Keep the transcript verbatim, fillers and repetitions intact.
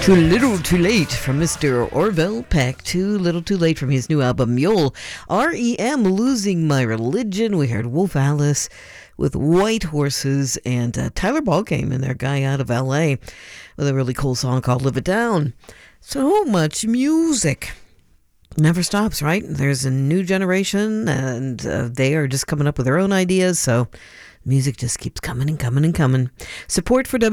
Too Little Too Late from Mister Orville Peck. Too Little Too Late from his new album Mule. R E M, Losing My Religion. We heard Wolf Alice with White Horses, and uh, Tyler Ballgame and their guy out of L A with a really cool song called Live It Down. So much music. Never stops, right? There's a new generation, and uh, they are just coming up with their own ideas, so music just keeps coming and coming and coming. Support for W